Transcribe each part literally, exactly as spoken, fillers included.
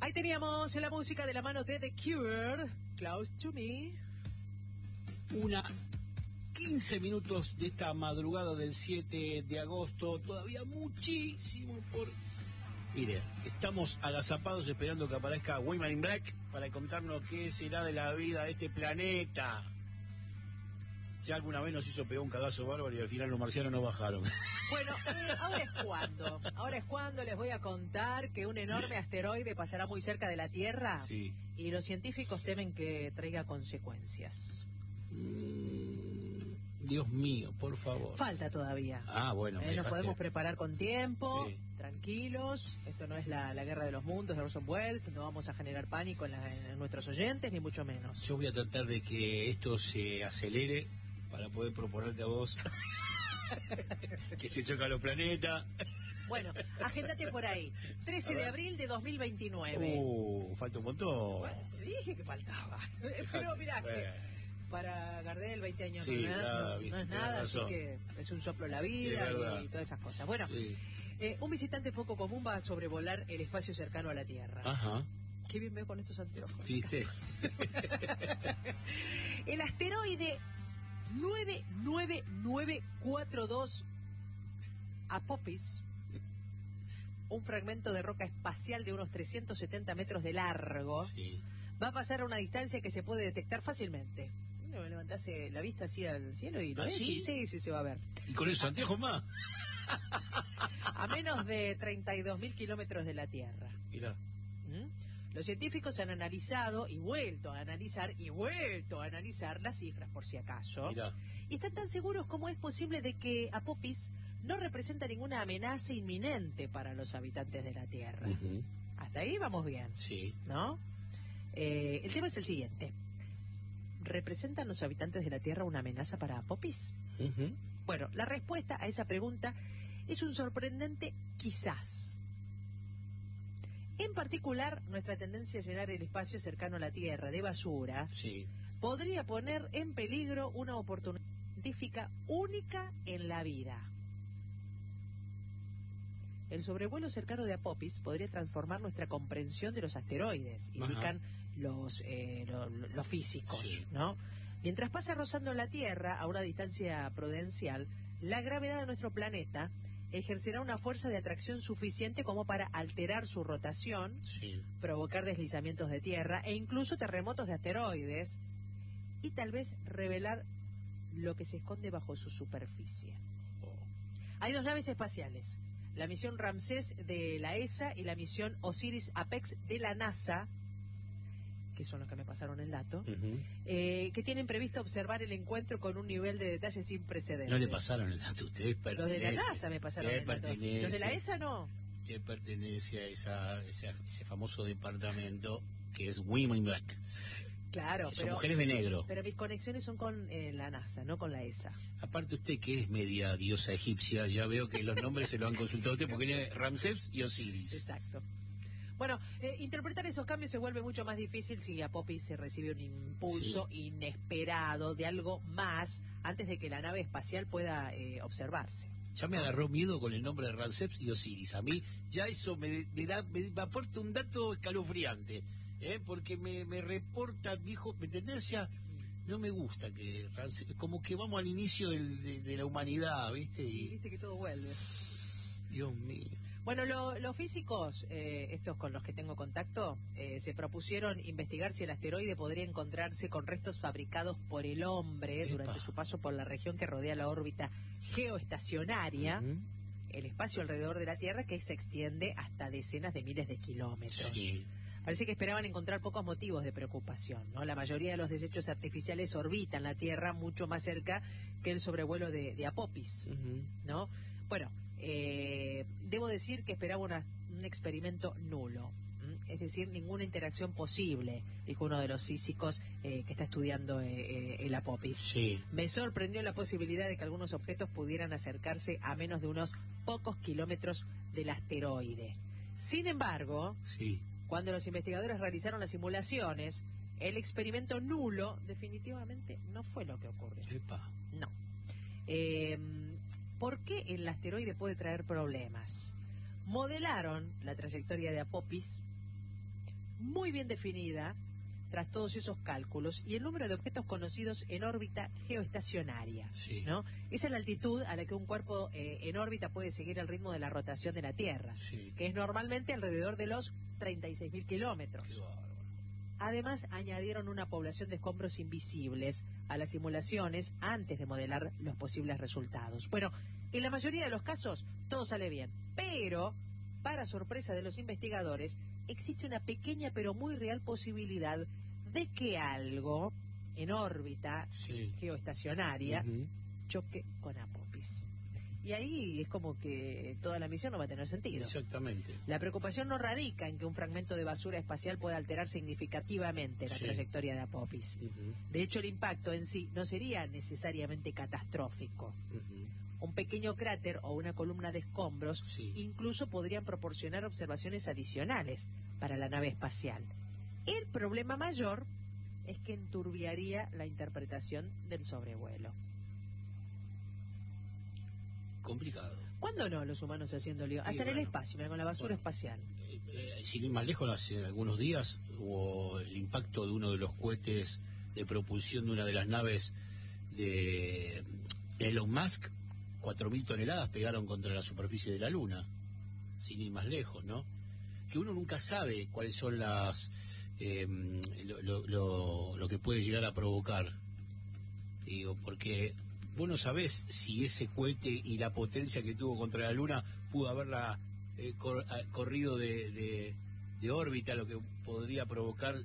Ahí teníamos la música de la mano de The Cure, Close to Me. Una quince minutos de esta madrugada del siete de agosto, todavía muchísimo por... Mire, estamos agazapados esperando que aparezca Women in Black para contarnos qué será de la vida de este planeta. Ya alguna vez nos hizo pegar un cagazo bárbaro y al final los marcianos no bajaron. Bueno, eh, ahora es cuando, ahora es cuando les voy a contar que un enorme asteroide pasará muy cerca de la Tierra. Sí. Y los científicos temen que traiga consecuencias. Mm, Dios mío, por favor. Falta todavía. Ah, bueno. Eh, nos dejaste... podemos preparar con tiempo, sí. Tranquilos. Esto no es la, la guerra de los mundos de Orson Welles. No vamos a generar pánico en, la, en nuestros oyentes, ni mucho menos. Yo voy a tratar de que esto se acelere para poder proponerte a vos que se chocan los planetas. Bueno, agéndate por ahí. trece de abril de dos mil veintinueve. Uh, falta un montón. Bueno, te dije que faltaba. Pero mirá, bueno. que para Gardel veinte años Sí, no, nada, no, viste, no es tenés nada, así razón. que es un soplo la vida y, y todas esas cosas. Bueno, sí. eh, un visitante poco común va a sobrevolar el espacio cercano a la Tierra. Ajá. Qué bien veo con estos anteojos. ¿Viste? El asteroide nueve nueve nueve cuatro dos Apophis, un fragmento de roca espacial de unos trescientos setenta metros de largo, Sí. va a pasar a una distancia que se puede detectar fácilmente. No, levantase la vista así al cielo y lo ¿Ah, ves. sí? Sí, sí, se va a ver. ¿Y con esos anteojos más? A menos de treinta y dos mil kilómetros de la Tierra. Mirá. ¿Mm? Los científicos han analizado y vuelto a analizar y vuelto a analizar las cifras, por si acaso. Mirá. Y están tan seguros como es posible de que Apophis no representa ninguna amenaza inminente para los habitantes de la Tierra. Uh-huh. Hasta ahí vamos bien, Sí. ¿no? Eh, el tema es el siguiente. ¿Representan los habitantes de la Tierra una amenaza para Apophis? Uh-huh. Bueno, la respuesta a esa pregunta es un sorprendente quizás. En particular, nuestra tendencia a llenar el espacio cercano a la Tierra de basura Sí. podría poner en peligro una oportunidad científica única en la vida. El sobrevuelo cercano de Apophis podría transformar nuestra comprensión de los asteroides, indican los, eh, lo, lo, los físicos, sí. ¿no? Mientras pasa rozando la Tierra a una distancia prudencial, la gravedad de nuestro planeta ejercerá una fuerza de atracción suficiente como para alterar su rotación, Sí. provocar deslizamientos de tierra e incluso terremotos de asteroides, y tal vez revelar lo que se esconde bajo su superficie. Oh. Hay dos naves espaciales, la misión Ramsés de la E S A y la misión Osiris-Apex de la NASA, que son los que me pasaron el dato, Uh-huh. eh, que tienen previsto observar el encuentro con un nivel de detalle sin precedentes. No le pasaron el dato a ustedes. Los de la NASA me pasaron el dato. Los de la E S A no. Que pertenece a esa, ese, ese famoso departamento que es Women in Black. Claro, Que son pero, mujeres de negro. pero mis conexiones son con eh, la NASA, no con la E S A. Aparte usted que es media diosa egipcia, ya veo que los nombres se lo han consultado usted porque tiene Ramsés y Osiris. Exacto. Bueno, eh, interpretar esos cambios se vuelve mucho más difícil si Apophis se recibe un impulso Sí. inesperado de algo más antes de que la nave espacial pueda eh, observarse. Ya me agarró miedo con el nombre de Ramsés y Osiris. A mí ya eso me, me da, me, me aporta un dato escalofriante, ¿eh? Porque me, me reporta, viejo, ¿me entendés? O sea, no me gusta que Ramsés, como que vamos al inicio del, de, de la humanidad, ¿viste? Y Y, viste que todo vuelve. Dios mío. Bueno, lo- los físicos, eh, estos con los que tengo contacto, eh, se propusieron investigar si el asteroide podría encontrarse con restos fabricados por el hombre Epa. durante su paso por la región que rodea la órbita geoestacionaria, Uh-huh. el espacio alrededor de la Tierra que se extiende hasta decenas de miles de kilómetros. Sí. Parece que esperaban encontrar pocos motivos de preocupación, ¿no? La mayoría de los desechos artificiales orbitan la Tierra mucho más cerca que el sobrevuelo de, de Apophis, Uh-huh. ¿no? Bueno, eh, debo decir que esperaba una, un experimento nulo, ¿m? Es decir, ninguna interacción posible, dijo uno de los físicos eh, que está estudiando eh, eh, el Apophis. Sí. Me sorprendió la posibilidad de que algunos objetos pudieran acercarse a menos de unos pocos kilómetros del asteroide. Sin embargo, Sí. cuando los investigadores realizaron las simulaciones, el experimento nulo definitivamente no fue lo que ocurrió. Epa. No. Eh, ¿Por qué el asteroide puede traer problemas? Modelaron la trayectoria de Apophis muy bien definida tras todos esos cálculos y el número de objetos conocidos en órbita geoestacionaria, Sí. ¿no? Esa es la altitud a la que un cuerpo eh, en órbita puede seguir el ritmo de la rotación de la Tierra, Sí. que es normalmente alrededor de los treinta y seis mil kilómetros. Qué bárbaro. Además, añadieron una población de escombros invisibles a las simulaciones antes de modelar los posibles resultados. Bueno, en la mayoría de los casos todo sale bien, pero, para sorpresa de los investigadores, existe una pequeña pero muy real posibilidad de que algo en órbita Sí. geoestacionaria Ujú. choque con Apopis. Y ahí es como que toda la misión no va a tener sentido. Exactamente. La preocupación no radica en que un fragmento de basura espacial pueda alterar significativamente la Sí. trayectoria de Apopis. Ujú. De hecho, el impacto en sí no sería necesariamente catastrófico. Ujú. Un pequeño cráter o una columna de escombros Sí. incluso podrían proporcionar observaciones adicionales para la nave espacial. El problema mayor es que enturbiaría la interpretación del sobrevuelo. Complicado. ¿Cuándo no los humanos haciendo lío? Y Hasta en el bueno. espacio, mira, con la basura Bueno. espacial. Eh, eh, sin ir más lejos, hace algunos días hubo el impacto de uno de los cohetes de propulsión de una de las naves de Elon Musk. Cuatro mil toneladas pegaron contra la superficie de la Luna. Sin ir más lejos, ¿no? Que uno nunca sabe cuáles son las eh, lo, lo, lo, lo que puede llegar a provocar. Digo, porque vos no sabés si ese cohete y la potencia que tuvo contra la Luna pudo haberla eh, cor, a, corrido de, de, de órbita, lo que podría provocar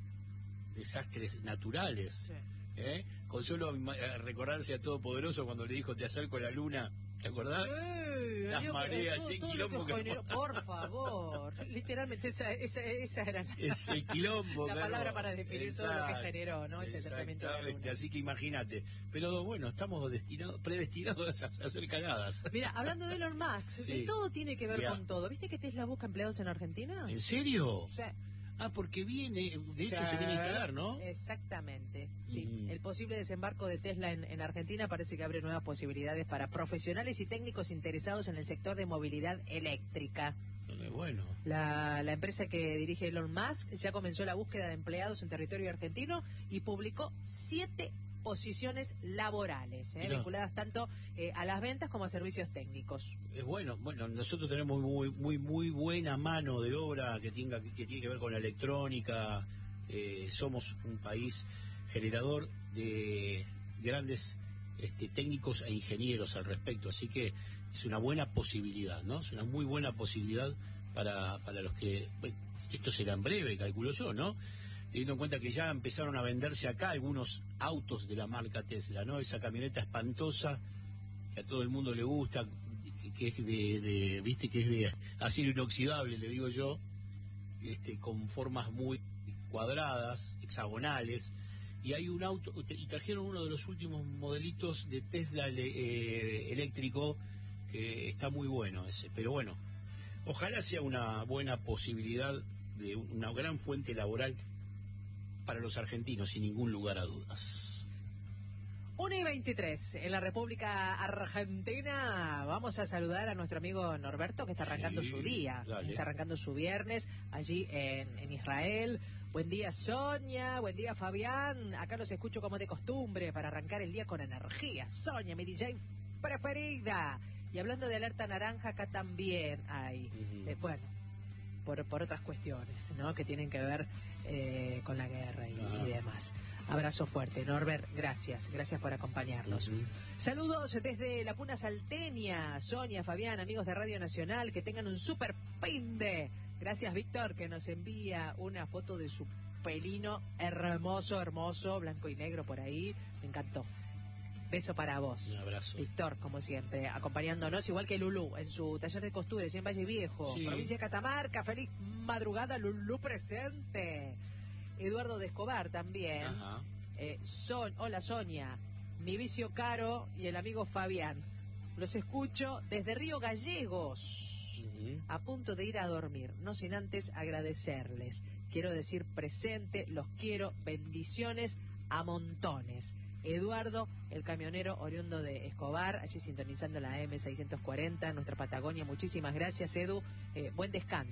desastres naturales. Sí. ¿Eh? Con solo ima- eh, recordarse a Todopoderoso cuando le dijo te acerco a la Luna, ¿te acordás? Ey, Las Dios, mareas, todo- qué todo lo quilombo que que- generó, por favor. Literalmente esa, esa, esa era la, Ese quilombo. la claro. palabra para definir todo lo que Exacto, generó, ¿no? Ese tratamiento de la exactamente, Luna. así que imagínate. Pero bueno, estamos destinados, predestinados a a hacer cagadas. Mira, hablando de Elon Musk, Sí. que todo tiene que ver Ya. con todo. ¿Viste que Tesla busca empleados en Argentina? ¿En serio? O sea, Ah, porque viene, de hecho sí, se viene a instalar, ¿no? Exactamente, sí. Mm. El posible desembarco de Tesla en, en Argentina parece que abre nuevas posibilidades para profesionales y técnicos interesados en el sector de movilidad eléctrica. Eh, Bueno, La, la empresa que dirige Elon Musk ya comenzó la búsqueda de empleados en territorio argentino y publicó siete posiciones laborales, ¿eh? Mirá. vinculadas tanto eh, a las ventas como a servicios técnicos. es bueno. Bueno, nosotros tenemos muy, muy, muy buena mano de obra que tenga que tiene que ver con la electrónica. Eh, somos un país generador de grandes este, técnicos e ingenieros al respecto, así que es una buena posibilidad, ¿no? Es una muy buena posibilidad para, para los que bueno, esto será en breve, calculo yo, ¿no? Teniendo en cuenta que ya empezaron a venderse acá algunos autos de la marca Tesla, ¿no? Esa camioneta espantosa que a todo el mundo le gusta, que, que es de, de, viste, que es de acero inoxidable, le digo yo, este, con formas muy cuadradas, hexagonales, y hay un auto, y trajeron uno de los últimos modelitos de Tesla ele- eh, eléctrico, que está muy bueno ese, pero bueno, ojalá sea una buena posibilidad de una gran fuente laboral para los argentinos, sin ningún lugar a dudas. una y veintitrés en la República Argentina. Vamos a saludar a nuestro amigo Norberto, que está arrancando Sí, su día, dale. está arrancando su viernes allí en, en Israel. Buen día, Sonia. Buen día, Fabián. Acá los escucho como de costumbre para arrancar el día con energía. Sonia, mi D J preferida. Y hablando de alerta naranja, acá también hay, Ujú. eh, bueno, por, por otras cuestiones, ¿no? Que tienen que ver eh, con la guerra y, Ah. y demás. Abrazo fuerte, Norbert, gracias, gracias por acompañarnos. Ujú. Saludos desde la Puna Salteña, Sonia, Fabián, amigos de Radio Nacional, que tengan un super fin de. Gracias, Víctor, que nos envía una foto de su pelino hermoso, hermoso, blanco y negro por ahí. Me encantó. Beso para vos. Un abrazo. Víctor, como siempre, acompañándonos, igual que Lulú, en su taller de costura, allí en Valle Viejo, Sí. provincia de Catamarca. Feliz madrugada, Lulú presente. Eduardo de Escobar también. Ajá. Eh, Son, hola Sonia, mi vicio Caro y el amigo Fabián. Los escucho desde Río Gallegos, Ujú. a punto de ir a dormir, no sin antes agradecerles. Quiero decir presente, los quiero, bendiciones a montones. Eduardo, el camionero oriundo de Escobar, allí sintonizando la M seiscientos cuarenta, nuestra Patagonia. Muchísimas gracias, Edu. Eh, buen descanso.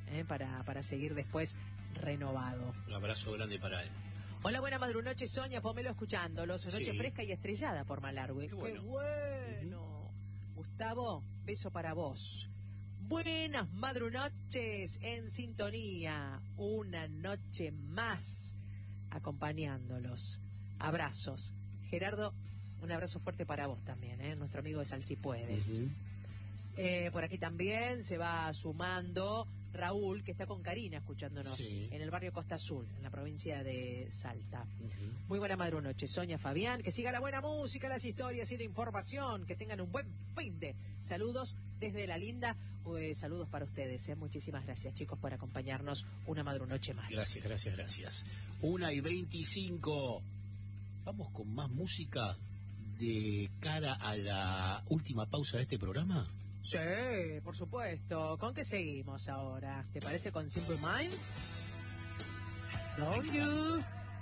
¿eh? para, para seguir después renovado. Un abrazo grande para él. Hola, buena madrunoche, Sonia, Pomelo escuchándolos. Noche Sí. fresca y estrellada por Malargüe. Qué bueno. Qué bueno. Uh-huh. Gustavo, beso para vos. Buenas madrunoches en sintonía. Una noche más acompañándolos. Abrazos. Gerardo, un abrazo fuerte para vos también, ¿eh? Nuestro amigo de Sal Si Puedes. Uh-huh. Eh, por aquí también se va sumando Raúl, que está con Karina escuchándonos Sí. en el barrio Costa Azul, en la provincia de Salta. Uh-huh. Muy buena madrunoche, Sonia, Fabián, que siga la buena música, las historias y la información, que tengan un buen fin de saludos desde la linda, eh, saludos para ustedes, eh. Muchísimas gracias, chicos, por acompañarnos una madrunoche más. Gracias, gracias, gracias. Una y veinticinco. Vamos con más música de cara a la última pausa de este programa. Sí, por supuesto. ¿Con qué seguimos ahora? ¿Te parece con Simple Minds? Don't you?